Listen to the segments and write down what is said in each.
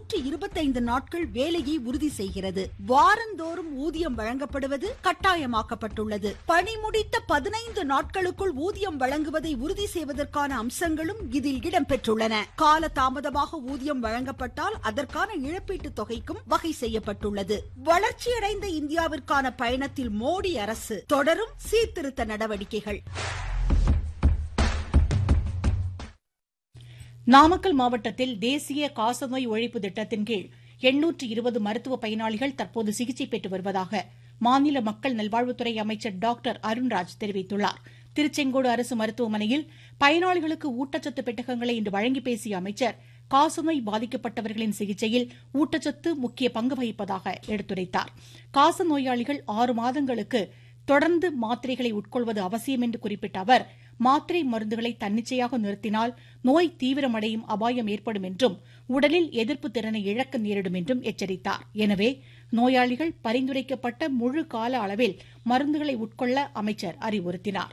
125 நாட்கள் வேலையை உறுதி செய்கிறது. வாரந்தோறும் ஊதியம் வழங்கப்படுவது கட்டாயமாக்கப்பட்டுள்ளது. பணி முடித்த 15 நாட்களுக்குள் ஊதியம் வழங்குவதை உறுதி செய்வதற்கான அம்சங்களும் இதில் இடம்பெற்றுள்ளன. கால தாமதமாக ஊதியம் வழங்கப்பட்டால் அதற்கான இழப்பீட்டுத் தொகைக்கும் வகை செய்யப்பட்டுள்ளது. வளர்ச்சியடைந்த இந்தியாவிற்கான பயணத்தில் மோடி அரசு தொடரும் சீர்திருத்த நடவடிக்கைகள். நாமக்கல் மாவட்டத்தில் தேசிய காசநோய் ஒழிப்பு திட்டத்தின் கீழ் 820 மருத்துவ பயனாளிகள் தற்போது சிகிச்சை பெற்று வருவதாக மாநில மக்கள் நல்வாழ்வுத்துறை அமைச்சர் டாக்டர் அருண்ராஜ் தெரிவித்துள்ளார். திருச்செங்கோடு அரசு மருத்துவமனையில் பயனாளிகளுக்கு ஊட்டச்சத்து பெட்டகங்களை இன்று வழங்கி பேசிய அமைச்சர் காசநோய் பாதிக்கப்பட்டவர்களின் சிகிச்சையில் ஊட்டச்சத்து முக்கிய பங்கு வகிப்பதாக எடுத்துரைத்தார். காசநோயாளிகள் 6 மாதங்களுக்கு தொடர்ந்து மாத்திரைகளை உட்கொள்வது அவசியம் என்று குறிப்பிட்ட அவர் மாத்திரை மருந்துகளை தன்னிச்சையாக நிறுத்தினால் நோய் தீவிரமடையும் அபாயம் ஏற்படும் என்றும் உடலில் எதிர்ப்பு திறனை இழக்க நேரிடும் என்றும் எச்சரித்தார். எனவே நோயாளிகள் பரிந்துரைக்கப்பட்ட முழு கால அளவில் மருந்துகளை உட்கொள்ள அமைச்சர் அறிவுறுத்தினார்.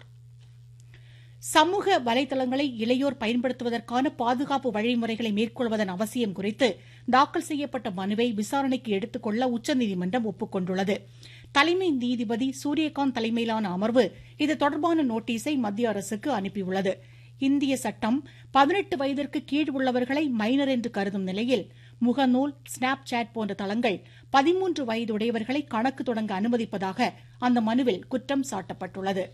சமூக வலைதளங்களை இளையோர் பயன்படுத்துவதற்கான பாதுகாப்பு வழிமுறைகளை மேற்கொள்வதன் அவசியம் குறித்து தாக்கல் செய்யப்பட்ட மனுவை விசாரணைக்கு எடுத்துக் கொள்ள உச்சநீதிமன்றம் ஒப்புக் கொண்டுள்ளது. தலைமை நீதிபதி சூரியகாந்த் தலைமையிலான அமர்வு இது தொடர்பான நோட்டீஸை மத்திய அரசுக்கு அனுப்பியுள்ளது. இந்திய சட்டம் 18 வயதிற்கு கீழ் உள்ளவர்களை மைனர் என்று கருதும் நிலையில் முகநூல், ஸ்னாப் சாட் போன்ற தளங்கள் 13 வயதுடையவர்களை கணக்கு தொடங்க அனுமதிப்பதாக அந்த மனுவில் குற்றம் சாட்டப்பட்டுள்ளது.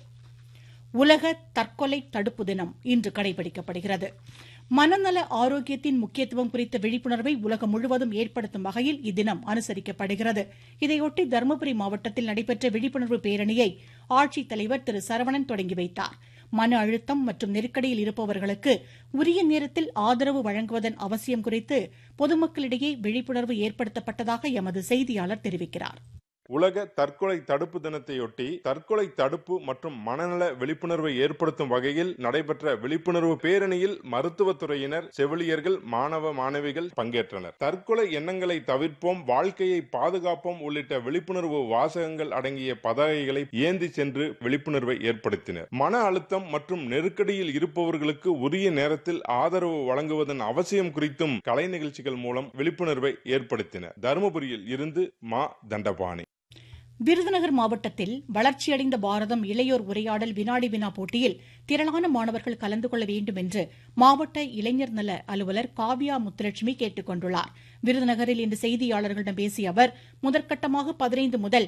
உலக தற்கொலை தடுப்பு தினம் இன்று கடைபிடிக்கப்படுகிறது. மனநல ஆரோக்கியத்தின் முக்கியத்துவம் குறித்த விழிப்புணர்வை உலகம் முழுவதும் ஏற்படுத்தும் வகையில் இத்தினம் அனுசரிக்கப்படுகிறது. இதையொட்டி தருமபுரி மாவட்டத்தில் நடைபெற்ற விழிப்புணர்வு பேரணியை ஆட்சித்தலைவர் திரு சரவணன் தொடங்கி வைத்தார். மன அழுத்தம் மற்றும் நெருக்கடியில் இருப்பவர்களுக்கு உரிய நேரத்தில் ஆதரவு வழங்குவதன் அவசியம் குறித்து பொதுமக்களிடையே விழிப்புணர்வு ஏற்படுத்தப்பட்டதாக எமது செய்தியாளர் தெரிவிக்கிறார். உலக தற்கொலை தடுப்பு தினத்தையொட்டி தற்கொலை தடுப்பு மற்றும் மனநல விழிப்புணர்வை ஏற்படுத்தும் வகையில் நடைபெற்ற விழிப்புணர்வு பேரணியில் மருத்துவத்துறையினர், செவிலியர்கள், மாணவ மாணவிகள் பங்கேற்றனர். தற்கொலை எண்ணங்களை தவிர்ப்போம், வாழ்க்கையை பாதுகாப்போம் உள்ளிட்ட விழிப்புணர்வு வாசகங்கள் அடங்கிய பதாகைகளை ஏந்தி சென்று விழிப்புணர்வை ஏற்படுத்தினர். மன அழுத்தம் மற்றும் நெருக்கடியில் இருப்பவர்களுக்கு உரிய நேரத்தில் ஆதரவு வழங்குவதன் அவசியம் குறித்தும் கலை நிகழ்ச்சிகள் மூலம் விழிப்புணர்வை ஏற்படுத்தினர். தருமபுரியில் இருந்து மா தண்டபாணி. விருதுநகர் மாவட்டத்தில் வளர்ச்சியடைந்த பாரதம் இளையோர் உரையாடல் வினாடி வினா போட்டியில் திரளான மாணவர்கள் கலந்து கொள்ள வேண்டும் என்று மாவட்ட இளைஞர் நல அலுவலர் காவ்யா முத்துலட்சுமி கேட்டுக் கொண்டுள்ளார். விருதுநகரில் இன்று செய்தியாளர்களிடம் பேசிய அவர் முதற்கட்டமாக 15 முதல்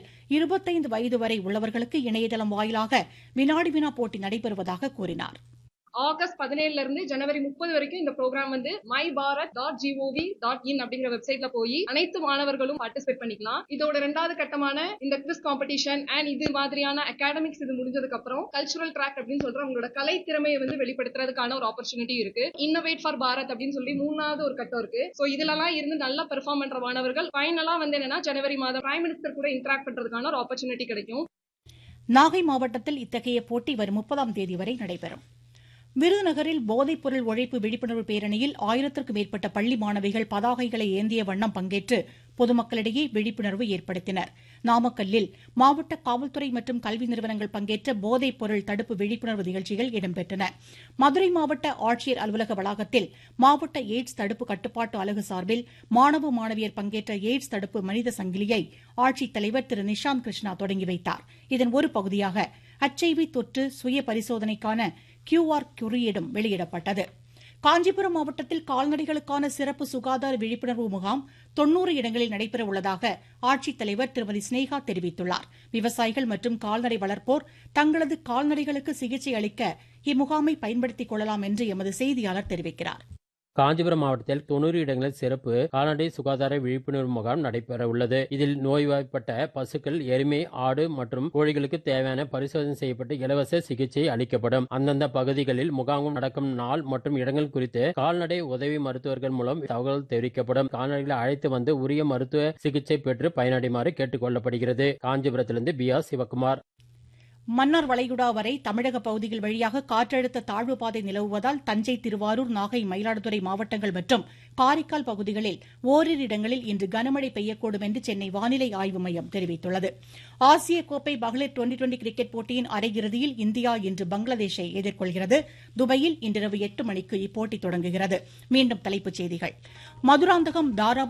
25 வயது வரை உள்ளவர்களுக்கு இணையதளம் வாயிலாக வினாடி வினா போட்டி நடைபெறுவதாக கூறினார். ஆகஸ்ட் 17 இருந்து ஜனவரி 30 வரைக்கும் இந்த ப்ரோக்ராம் வந்து myBharat.gov.in அப்படிங்கிற வெப்சைட்ல போய் அனைத்து மாணவர்களும் பார்ட்டிசிபேட் பண்ணிக்கலாம். இதோட 2வது கட்டமான இந்த குவிஸ் காம்படிஷன் அண்ட் இது மாதிரியான அகாடமிக்ஸ் இது முடிஞ்சதுக்கு அப்புறம் கல்ச்சுரல் ட்ராக் அப்படின்னு சொல்ற உங்களோட கலை திறமையை வந்து வெளிப்படுத்துறதுக்கான ஒரு ஆப்பர்ச்சுனிட்டி இருக்கு. இன்னோவேட் ஃபார் பாரத் அப்படின்னு சொல்லி 3வது ஒரு கட்டம் இருக்கு. சோ இதுலலாம் இருந்து நல்லா பெர்ஃபார்ம் பண்ற மாணவர்கள் ஃபைனலா வந்து என்னன்னா ஜனவரி மாதம் பிரைம் மினிஸ்டர் கூட இன்டராக்ட் பண்றதுக்கான ஒரு ஆப்பர்ச்சுனிட்டி கிடைக்கும். நாகை மாவட்டத்தில் இத்தகைய போட்டி வரும் 30ஆம் தேதி வரை நடைபெறும். விருதுநகரில் போதைப்பொருள் ஒழிப்பு விழிப்புணர்வு பேரணியில் 1000க்கும் மேற்பட்ட பள்ளி மாணவிகள் பதாகைகளை ஏந்திய வண்ணம் பங்கேற்று பொதுமக்களிடையே விழிப்புணர்வு ஏற்படுத்தினர். நாமக்கல்லில் மாவட்ட காவல்துறை மற்றும் கல்வி நிறுவனங்கள் பங்கேற்ற போதைப் பொருள் தடுப்பு விழிப்புணர்வு நிகழ்ச்சிகள் இடம்பெற்றன. மதுரை மாவட்ட ஆட்சியர் அலுவலக வளாகத்தில் மாவட்ட எய்ட்ஸ் தடுப்பு கட்டுப்பாட்டு அலகு சார்பில் மாணவ மாணவியர் பங்கேற்ற எய்ட்ஸ் தடுப்பு மனித சங்கிலியை ஆட்சித்தலைவர் திரு நிஷாந்த் கிருஷ்ணா தொடங்கி வைத்தார். இதன் ஒரு பகுதியாக HIV தொற்று சுய பரிசோதனைக்கான QR குறியீடும் வெளியிடப்பட்டது. காஞ்சிபுரம் மாவட்டத்தில் கால்நடைகளுக்கான சிறப்பு சுகாதார விழிப்புணர்வு முகாம் 90 இடங்களில் நடைபெற உள்ளதாக ஆட்சித்தலைவர் திருமதி ஸ்னேகா தெரிவித்துள்ளார். விவசாயிகள் மற்றும் கால்நடை வளர்ப்போர் தங்களது கால்நடைகளுக்கு சிகிச்சை அளிக்க இம்முகாமை பயன்படுத்திக் கொள்ளலாம் என்று எமது செய்தியாளர் தெரிவிக்கிறார். காஞ்சிபுரம் மாவட்டத்தில் 90 இடங்களில் சிறப்பு கால்நடை சுகாதார விழிப்புணர்வு முகாம் நடைபெற உள்ளது. இதில் நோய்வாய்ப்பட்ட பசுக்கள், எருமை, ஆடு மற்றும் கோழிகளுக்கு தேவையான பரிசோதனை செய்யப்பட்டு இலவச சிகிச்சை அளிக்கப்படும். அந்தந்த பகுதிகளில் முகாம் நடக்கும் நாள் மற்றும் இடங்கள் குறித்து கால்நடை உதவி மருத்துவர்கள் மூலம் தகவல் தெரிவிக்கப்படும். கால்நடைகளை அழைத்து வந்து உரிய மருத்துவ சிகிச்சை பெற்று பயனடைமாறு கேட்டுக் கொள்ளப்படுகிறது. காஞ்சிபுரத்திலிருந்து BR சிவக்குமார். மன்னார் வளைகுடா வரை தமிழக பகுதிகள் வழியாக காற்றழுத்த தாழ்வு பாதை நிலவுவதால் தஞ்சை, திருவாரூர், நாகை, மயிலாடுதுறை மாவட்டங்கள் மற்றும் காரைக்கால் பகுதிகளில் ஓரிரு இடங்களில் இன்று கனமழை பெய்யக்கூடும் என்று சென்னை வானிலை ஆய்வு மையம் தெரிவித்துள்ளது. ஆசிய கோப்பை மகளிர் டுவெண்டி கிரிக்கெட் போட்டியின் அரையிறுதியில் இந்தியா இன்று பங்களாதேஷை எதிர்கொள்கிறது. துபாயில் இன்றிரவு 8 மணிக்கு இப்போட்டி தொடங்குகிறது. மீண்டும் தலைப்புச் செய்திகள். மதுராந்தகம், தாராபுரம்